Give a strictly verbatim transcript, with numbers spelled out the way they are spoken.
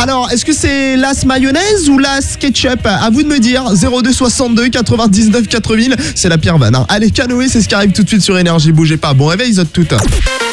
Alors, est-ce que c'est l'as mayonnaise ou l'as ketchup? À vous de me dire. zéro deux soixante-deux quatre-vingt-dix-neuf quatre mille, c'est la pire vanne. Hein. Allez, canoë, c'est ce qui arrive tout de suite sur Énergie. Bougez pas. Bon réveil, ils toutes.